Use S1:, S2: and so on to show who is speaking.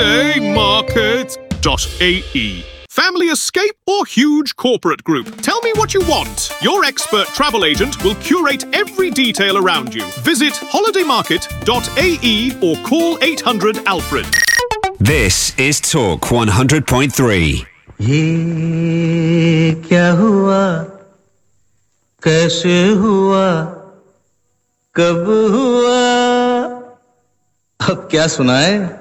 S1: Market.ae. Family escape or huge corporate group? Tell me what you want. Your expert travel agent will curate every detail around you. Visit holidaymarket.ae or call 800 Alfred.
S2: This is Talk 100.3.
S3: ये क्या हुआ, कैसे हुआ, कब हुआ, अब क्या सुनाए?